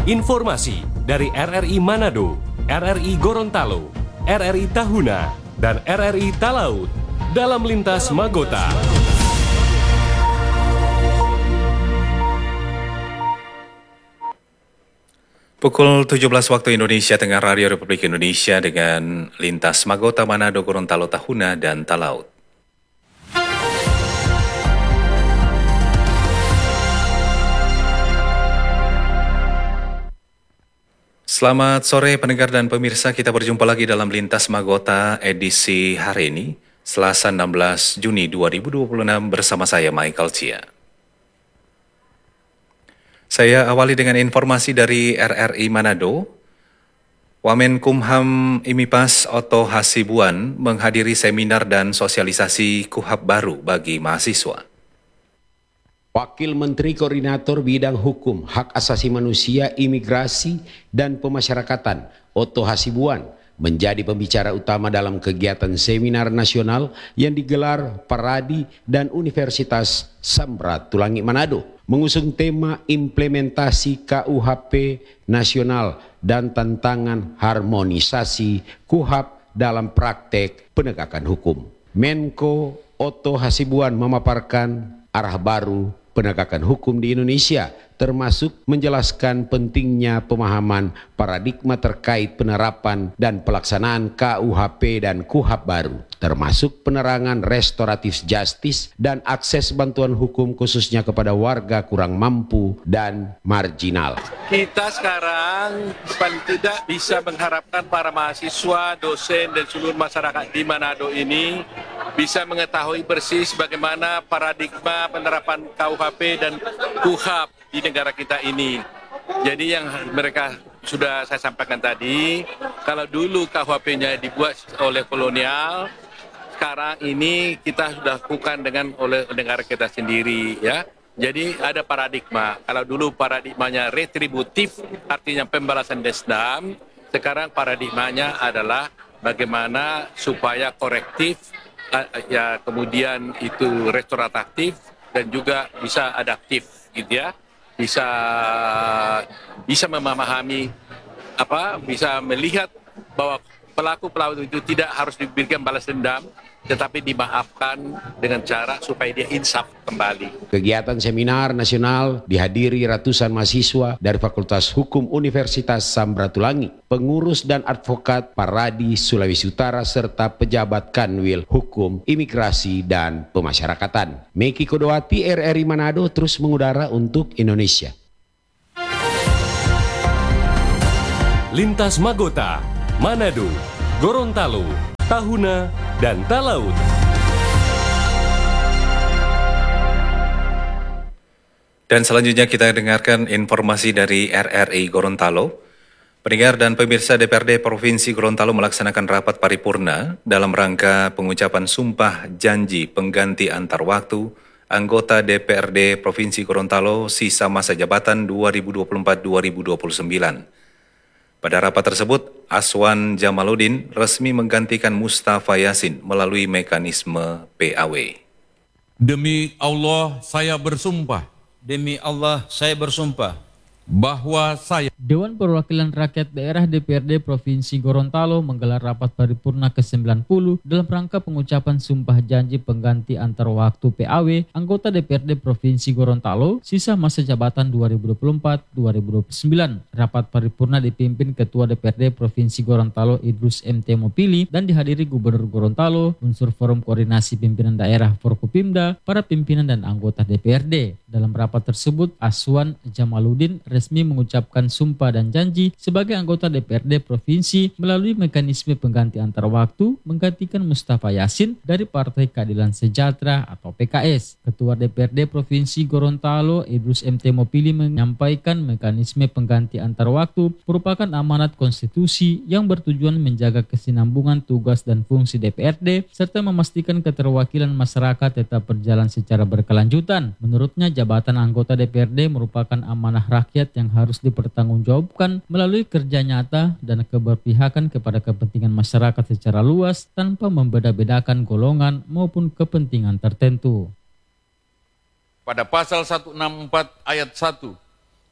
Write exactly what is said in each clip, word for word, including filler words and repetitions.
Informasi dari R R I Manado, R R I Gorontalo, R R I Tahuna, dan R R I Talaut dalam Lintas Magota. Pukul tujuh belas waktu Indonesia Tengah, Radio Republik Indonesia dengan Lintas Magota Manado, Gorontalo, Tahuna, dan Talaut. Selamat sore pendengar dan pemirsa, kita berjumpa lagi dalam Lintas Magota edisi hari ini, Selasa enam belas Juni dua ribu dua puluh enam bersama saya Michael Chia. Saya awali dengan informasi dari R R I Manado. Wamenkumham IMIPAS Oto Hasibuan menghadiri seminar dan sosialisasi KUHAP baru bagi mahasiswa. Wakil Menteri Koordinator Bidang Hukum, Hak Asasi Manusia, Imigrasi, dan Pemasyarakatan Oto Hasibuan menjadi pembicara utama dalam kegiatan seminar nasional yang digelar Paradi dan Universitas Samratulangi Manado, mengusung tema implementasi K U H P nasional dan tantangan harmonisasi KUHAP dalam praktek penegakan hukum. Menko Oto Hasibuan memaparkan arah baru penegakan hukum di Indonesia, termasuk menjelaskan pentingnya pemahaman paradigma terkait penerapan dan pelaksanaan K U H P dan KUHAP baru, termasuk penerangan restoratif justice dan akses bantuan hukum khususnya kepada warga kurang mampu dan marginal. Kita sekarang paling tidak bisa mengharapkan para mahasiswa, dosen, dan seluruh masyarakat di Manado ini bisa mengetahui persis bagaimana paradigma penerapan K U H P dan KUHAP di negara kita ini. Jadi yang mereka sudah saya sampaikan tadi, kalau dulu K U H P-nya dibuat oleh kolonial, sekarang ini kita sudah lakukan dengan oleh negara kita sendiri, ya. Jadi ada paradigma. Kalau dulu paradigmanya retributif, artinya pembalasan dendam, sekarang paradigmanya adalah bagaimana supaya korektif, ya, kemudian itu restoratif dan juga bisa adaptif, gitu ya, bisa bisa memahami apa, bisa melihat bahwa pelaku-pelaku itu tidak harus diberikan balas dendam, tetapi dimaafkan dengan cara supaya dia insaf kembali. Kegiatan seminar nasional dihadiri ratusan mahasiswa dari Fakultas Hukum Universitas Samratulangi, pengurus dan advokat Paradi Sulawesi Utara, serta pejabat Kanwil Hukum, Imigrasi, dan Pemasyarakatan. Meki Kodowati, R R I Manado, terus mengudara untuk Indonesia. Lintas Magota, Manado, Gorontalo, Tahuna, dan Talaut. Dan selanjutnya kita dengarkan informasi dari R R I Gorontalo. Pendengar dan pemirsa, D P R D Provinsi Gorontalo melaksanakan rapat paripurna dalam rangka pengucapan sumpah janji pengganti antar waktu anggota D P R D Provinsi Gorontalo sisa masa jabatan dua ribu dua puluh empat sampai dua ribu dua puluh sembilan. Pada rapat tersebut, Aswan Jamaluddin resmi menggantikan Mustafa Yasin melalui mekanisme P A W. Demi Allah saya bersumpah. Demi Allah saya bersumpah. Bahwa saya Dewan Perwakilan Rakyat Daerah D P R D Provinsi Gorontalo menggelar rapat paripurna ke sembilan puluh dalam rangka pengucapan sumpah janji pengganti antar waktu P A W anggota D P R D Provinsi Gorontalo sisa masa jabatan dua ribu dua puluh empat sampai dua ribu dua puluh sembilan. Rapat paripurna dipimpin Ketua D P R D Provinsi Gorontalo Idrus M T Mopili dan dihadiri Gubernur Gorontalo, unsur Forum Koordinasi Pimpinan Daerah Forkopimda, para pimpinan dan anggota D P R D. Dalam rapat tersebut, Aswan Jamaluddin resmi mengucapkan sumpah dan janji sebagai anggota D P R D Provinsi melalui mekanisme pengganti antar waktu menggantikan Mustafa Yasin dari Partai Keadilan Sejahtera atau P K S. Ketua D P R D Provinsi Gorontalo Idrus M T Mopili menyampaikan mekanisme pengganti antar waktu merupakan amanat konstitusi yang bertujuan menjaga kesinambungan tugas dan fungsi D P R D serta memastikan keterwakilan masyarakat tetap berjalan secara berkelanjutan. Menurutnya, jabatan anggota D P R D merupakan amanah rakyat yang harus dipertanggungjawabkan melalui kerja nyata dan keberpihakan kepada kepentingan masyarakat secara luas tanpa membeda-bedakan golongan maupun kepentingan tertentu. pada pasal seratus enam puluh empat ayat satu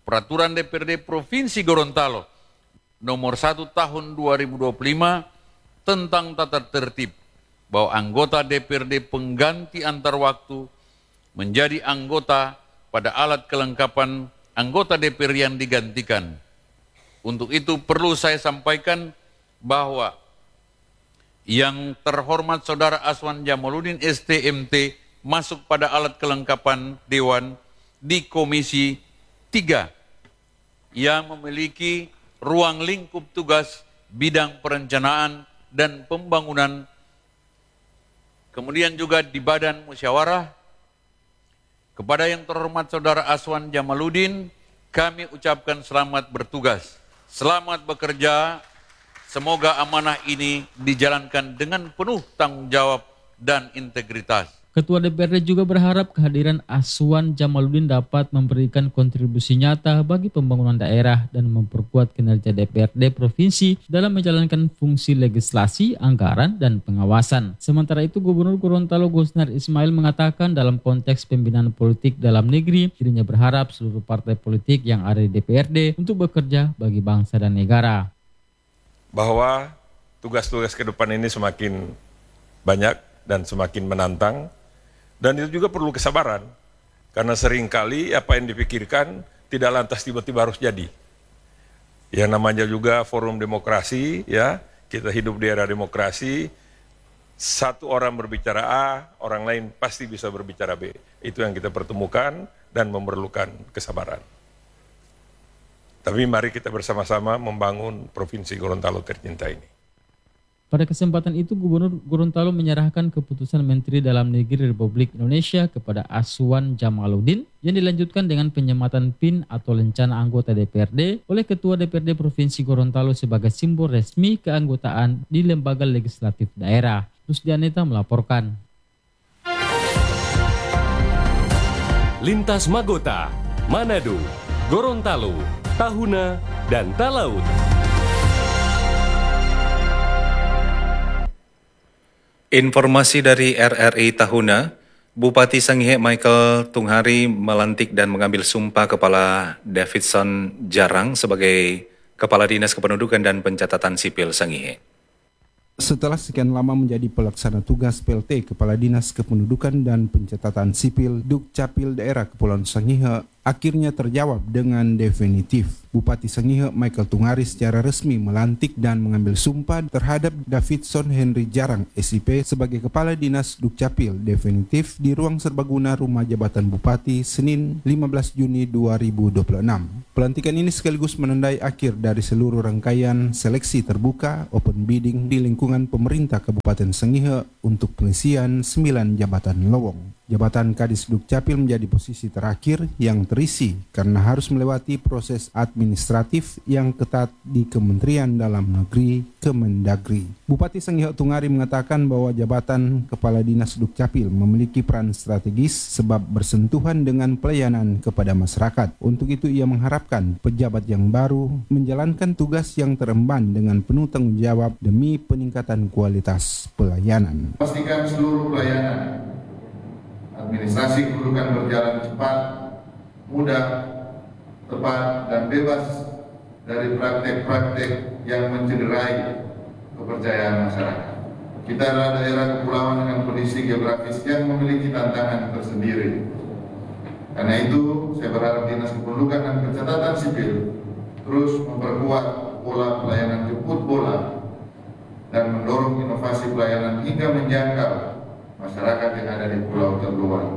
Peraturan D P R D Provinsi Gorontalo nomor satu tahun dua ribu dua puluh lima tentang tata tertib bahwa anggota D P R D pengganti antar waktu menjadi anggota pada alat kelengkapan anggota D P R yang digantikan. Untuk itu perlu saya sampaikan bahwa yang terhormat Saudara Aswan Jamaluddin S T M T masuk pada alat kelengkapan Dewan di Komisi tiga yang memiliki ruang lingkup tugas bidang perencanaan dan pembangunan, kemudian juga di Badan Musyawarah. Kepada yang terhormat Saudara Aswan Jamaluddin, kami ucapkan selamat bertugas, selamat bekerja, semoga amanah ini dijalankan dengan penuh tanggung jawab dan integritas. Ketua D P R D juga berharap kehadiran Aswan Jamaluddin dapat memberikan kontribusi nyata bagi pembangunan daerah dan memperkuat kinerja D P R D Provinsi dalam menjalankan fungsi legislasi, anggaran, dan pengawasan. Sementara itu, Gubernur Gorontalo Gusnar Ismail mengatakan dalam konteks pembinaan politik dalam negeri, dirinya berharap seluruh partai politik yang ada di D P R D untuk bekerja bagi bangsa dan negara. Bahwa tugas-tugas ke depan ini semakin banyak dan semakin menantang. Dan itu juga perlu kesabaran, karena seringkali apa yang dipikirkan tidak lantas tiba-tiba harus jadi. Yang namanya juga forum demokrasi, ya, kita hidup di era demokrasi, satu orang berbicara A, orang lain pasti bisa berbicara B. Itu yang kita pertemukan dan memerlukan kesabaran. Tapi mari kita bersama-sama membangun Provinsi Gorontalo tercinta ini. Pada kesempatan itu, Gubernur Gorontalo menyerahkan keputusan Menteri Dalam Negeri Republik Indonesia kepada Aswan Jamaluddin yang dilanjutkan dengan penyematan P I N atau lencana anggota D P R D oleh Ketua D P R D Provinsi Gorontalo sebagai simbol resmi keanggotaan di lembaga legislatif daerah. Rusdianeta melaporkan. Lintas Magota, Manado, Gorontalo, Tahuna, dan Talaut. Informasi dari R R I Tahuna, Bupati Sangihe Michael Tunghari melantik dan mengambil sumpah Kepala Davidson Jarang sebagai Kepala Dinas Kependudukan dan Pencatatan Sipil Sangihe. Setelah sekian lama menjadi pelaksana tugas P L T Kepala Dinas Kependudukan dan Pencatatan Sipil Dukcapil Daerah Kepulauan Sangihe, akhirnya terjawab dengan definitif. Bupati Sangihe Michael Tunghari secara resmi melantik dan mengambil sumpah terhadap Davidson Henry Jarang S I P sebagai Kepala Dinas Dukcapil definitif di ruang serbaguna Rumah Jabatan Bupati Senin lima belas Juni dua ribu dua puluh enam. Pelantikan ini sekaligus menandai akhir dari seluruh rangkaian seleksi terbuka open bidding di lingkungan pemerintah Kabupaten Sangihe untuk pengisian sembilan jabatan lowong. Jabatan Kadis Dukcapil menjadi posisi terakhir yang terisi karena harus melewati proses administratif yang ketat di Kementerian Dalam Negeri Kemendagri. Bupati Sangihe Tunghari mengatakan bahwa jabatan Kepala Dinas Dukcapil memiliki peran strategis sebab bersentuhan dengan pelayanan kepada masyarakat. Untuk itu ia mengharapkan pejabat yang baru menjalankan tugas yang teremban dengan penuh tanggung jawab demi peningkatan kualitas pelayanan. Pastikan seluruh pelayanan administrasi kependudukan berjalan cepat, mudah, tepat, dan bebas dari praktek-praktek yang mencederai kepercayaan masyarakat. Kita adalah daerah kepulauan dengan kondisi geografis yang memiliki tantangan tersendiri. Karena itu, saya berharap Dinas Kependudukan dan Pencatatan Sipil terus memperkuat pola pelayanan jemput bola dan mendorong inovasi pelayanan hingga menjangkau masyarakat yang ada di pulau terluar.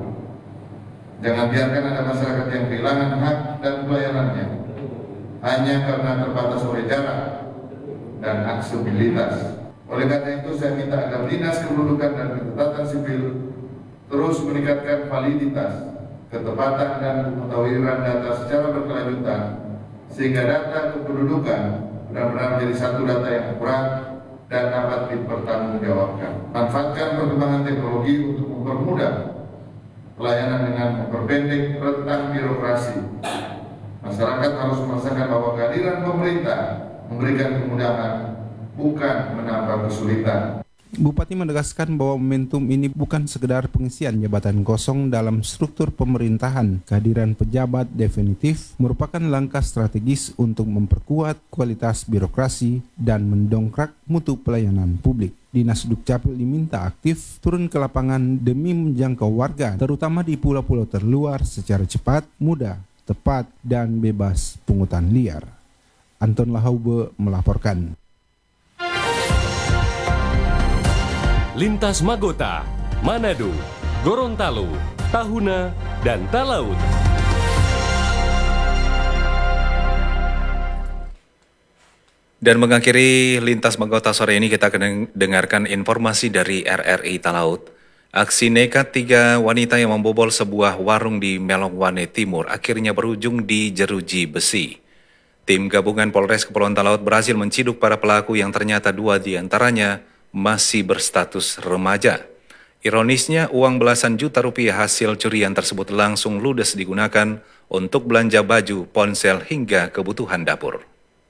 Jangan biarkan ada masyarakat yang kehilangan hak dan pelayanannya hanya karena terbatas oleh jarak dan aksesibilitas. Oleh karena itu saya minta agar Dinas Kependudukan dan Pencatatan Sipil terus meningkatkan validitas, ketepatan dan pemutahiran data secara berkelanjutan sehingga data kependudukan benar-benar menjadi satu data yang akurat dan dapat dipertanggungjawabkan. Manfaatkan perkembangan teknologi untuk mempermudah pelayanan dengan memperpendek rentang birokrasi. Masyarakat harus merasakan bahwa kehadiran pemerintah memberikan kemudahan, bukan menambah kesulitan. Bupati menegaskan bahwa momentum ini bukan sekedar pengisian jabatan kosong dalam struktur pemerintahan. Kehadiran pejabat definitif merupakan langkah strategis untuk memperkuat kualitas birokrasi dan mendongkrak mutu pelayanan publik. Dinas Dukcapil diminta aktif turun ke lapangan demi menjangkau warga, terutama di pulau-pulau terluar secara cepat, mudah, tepat, dan bebas pungutan liar. Anton Lahaube melaporkan. Lintas Magota, Manado, Gorontalo, Tahuna, dan Talaut. Dan mengakhiri Lintas Magota sore ini, kita akan dengarkan informasi dari R R I Talaut. Aksi nekat tiga wanita yang membobol sebuah warung di Melongwane Timur akhirnya berujung di jeruji besi. Tim gabungan Polres Kepulauan Talaut berhasil menciduk para pelaku yang ternyata dua di antaranya masih berstatus remaja. Ironisnya, uang belasan juta rupiah hasil curian tersebut langsung ludes digunakan untuk belanja baju, ponsel, hingga kebutuhan dapur.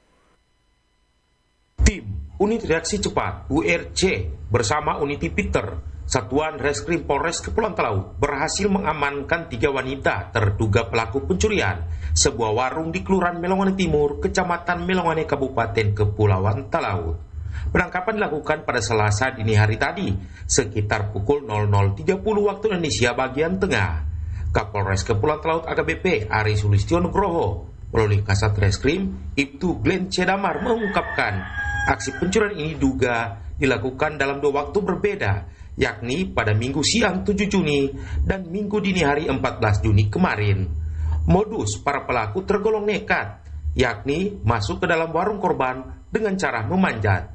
Tim Unit Reaksi Cepat U R C bersama Unit Peter Satuan Reskrim Polres Kepulauan Talaut berhasil mengamankan tiga wanita terduga pelaku pencurian sebuah warung di Kelurahan Melongwane Timur, Kecamatan Melongwane, Kabupaten Kepulauan Talaut. Penangkapan dilakukan pada Selasa dini hari tadi, sekitar pukul nol nol tiga puluh waktu Indonesia bagian tengah. Kapolres Kepulauan Talaut A K B P Ari Sulistyo Nugroho melalui Kasat Reskrim Ibtu Glenn Cedamar mengungkapkan aksi pencurian ini diduga dilakukan dalam dua waktu berbeda, yakni pada Minggu siang tujuh Juni dan Minggu dini hari empat belas Juni kemarin. Modus para pelaku tergolong nekat, yakni masuk ke dalam warung korban dengan cara memanjat.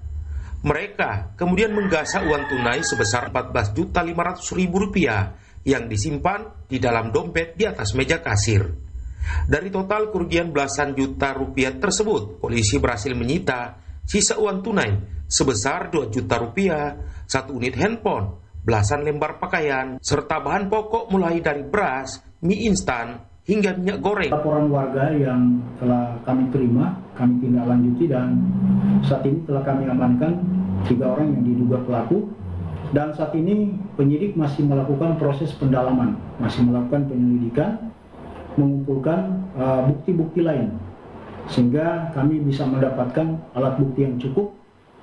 Mereka kemudian menggasak uang tunai sebesar empat belas juta lima ratus ribu rupiah yang disimpan di dalam dompet di atas meja kasir. Dari total kerugian belasan juta rupiah tersebut, polisi berhasil menyita sisa uang tunai sebesar dua juta rupiah, satu unit handphone, belasan lembar pakaian, serta bahan pokok mulai dari beras, mie instan, hingga minyak goreng. Laporan warga yang telah kami terima, kami tindak lanjuti dan saat ini telah kami amankan tiga orang yang diduga pelaku, dan saat ini penyidik masih melakukan proses pendalaman, masih melakukan penyelidikan, mengumpulkan uh, bukti-bukti lain sehingga kami bisa mendapatkan alat bukti yang cukup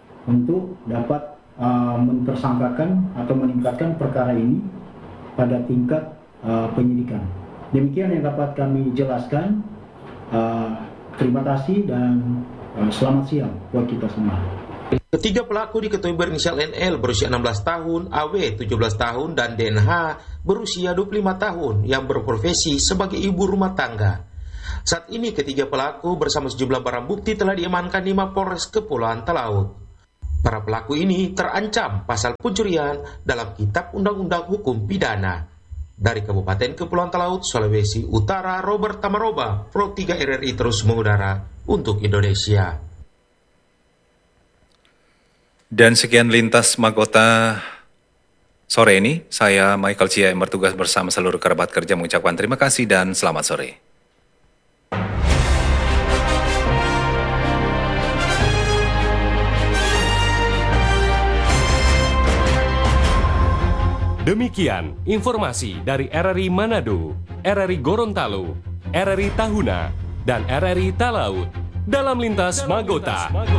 untuk dapat uh, mentersangkakan atau meningkatkan perkara ini pada tingkat uh, penyidikan. Demikian yang dapat kami jelaskan. Uh, terima kasih dan uh, selamat siang buat kita semua. Ketiga pelaku diketahui berinisial N L berusia enam belas tahun, A W tujuh belas tahun, dan D N H berusia dua puluh lima tahun yang berprofesi sebagai ibu rumah tangga. Saat ini ketiga pelaku bersama sejumlah barang bukti telah diamankan di Mapolres Kepulauan Talaut. Para pelaku ini terancam pasal pencurian dalam Kitab Undang-Undang Hukum Pidana. Dari Kabupaten Kepulauan Talaut, Sulawesi Utara, Robert Tamaroba, Pro tiga R R I terus mengudara untuk Indonesia. Dan sekian Lintas Magota sore ini. Saya Michael Cia yang bertugas bersama seluruh kerabat kerja mengucapkan terima kasih dan selamat sore. Demikian informasi dari R R I Manado, R R I Gorontalo, R R I Tahuna, dan R R I Talaut dalam Lintas Magota.